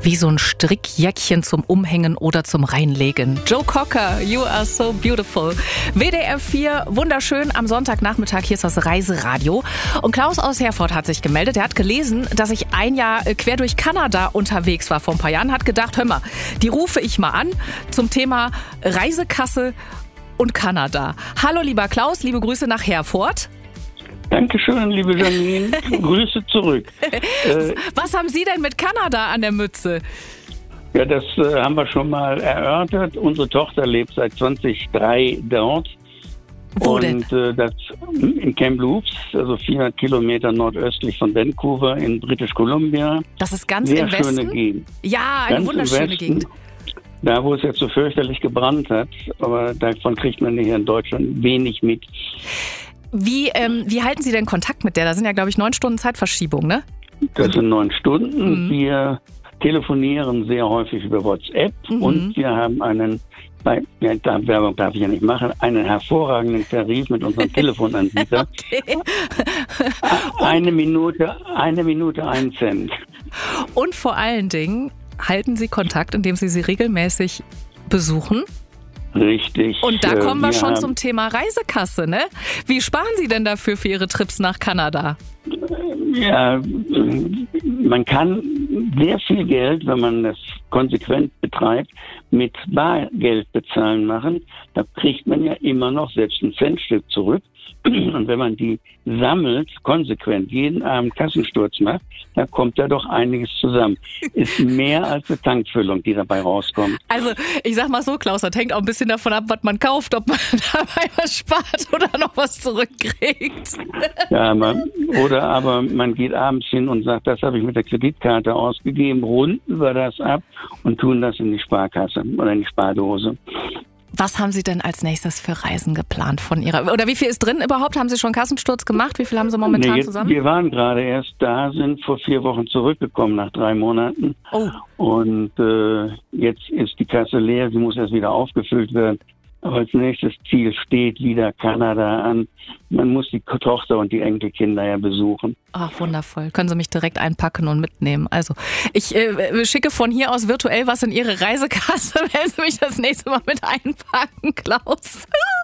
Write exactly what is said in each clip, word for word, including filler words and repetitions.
wie so ein Strickjäckchen zum Umhängen oder zum Reinlegen. Joe Cocker, You Are So Beautiful. W D R vier, wunderschön am Sonntagnachmittag. Hier ist das Reiseradio. Und Klaus aus Herford hat sich gemeldet. Er hat gelesen, dass ich ein Jahr quer durch Kanada unterwegs war vor ein paar Jahren. Hat gedacht, hör mal, die rufe ich mal an zum Thema Reisekasse und Kanada. Hallo lieber Klaus, liebe Grüße nach Herford. Dankeschön, liebe Janine. Grüße zurück. äh, Was haben Sie denn mit Kanada an der Mütze? Ja, das äh, haben wir schon mal erörtert. Unsere Tochter lebt seit zweitausenddrei dort. Wo und denn? Äh, das in Kamloops, also vierhundert Kilometer nordöstlich von Vancouver in British Columbia. Das ist ganz Sehr im Westen? schöne Gegend. Ja, eine Ganz wunderschöne im Westen, Gegend. Da, wo es jetzt so fürchterlich gebrannt hat. Aber davon kriegt man hier in Deutschland wenig mit. Wie, ähm, wie halten Sie denn Kontakt mit der? Da sind ja, glaube ich, neun Stunden Zeitverschiebung, ne? Das sind neun Stunden. Mhm. Wir telefonieren sehr häufig über WhatsApp Mhm. und wir haben einen, bei, ja, da, Werbung darf ich ja nicht machen, einen hervorragenden Tarif mit unserem Telefonanbieter. Okay. Eine Minute, eine Minute, ein Cent. Und vor allen Dingen halten Sie Kontakt, indem Sie sie regelmäßig besuchen. Richtig. Und da äh, kommen wir, wir schon haben, zum Thema Reisekasse, ne? Wie sparen Sie denn dafür für Ihre Trips nach Kanada? Ja, man kann sehr viel Geld, wenn man das konsequent betreibt, mit Bargeld bezahlen machen. Da kriegt man ja immer noch selbst ein Centstück zurück. Und wenn man die sammelt, konsequent jeden Abend Kassensturz macht, da kommt da doch einiges zusammen. Ist mehr als eine Tankfüllung, die dabei rauskommt. Also ich sag mal so, Klaus, das hängt auch ein bisschen davon ab, was man kauft, ob man dabei was spart oder noch was zurückkriegt. Ja, man, oder aber man geht abends hin und sagt, das habe ich mit der Kreditkarte ausgegeben, runden wir das ab und tun das in die Sparkasse oder in die Spardose. Was haben Sie denn als nächstes für Reisen geplant von Ihrer, oder wie viel ist drin überhaupt? Haben Sie schon Kassensturz gemacht? Wie viel haben Sie momentan Nee, jetzt, zusammen? wir waren gerade erst da, sind vor vier Wochen zurückgekommen nach drei Monaten. Oh. Und äh, jetzt ist die Kasse leer, sie muss erst wieder aufgefüllt werden. Aber als nächstes Ziel steht wieder Kanada an. Man muss die Tochter und die Enkelkinder ja besuchen. Ach, wundervoll. Können Sie mich direkt einpacken und mitnehmen. Also, ich äh, schicke von hier aus virtuell was in Ihre Reisekasse, wenn Sie mich das nächste Mal mit einpacken, Klaus.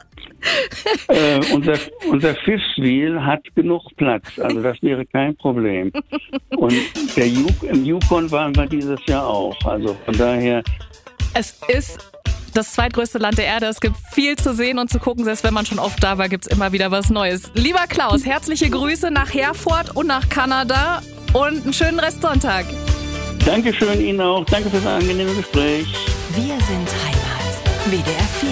äh, unser, unser Fifth-Wheel hat genug Platz, also das wäre kein Problem. Und der Yuk- im Yukon waren wir dieses Jahr auch. Also von daher... Es ist das zweitgrößte Land der Erde. Es gibt viel zu sehen und zu gucken. Selbst wenn man schon oft da war, gibt es immer wieder was Neues. Lieber Klaus, herzliche Grüße nach Herford und nach Kanada und einen schönen Restsonntag. Dankeschön Ihnen auch. Danke für das angenehme Gespräch. Wir sind Heimat. W D R vier.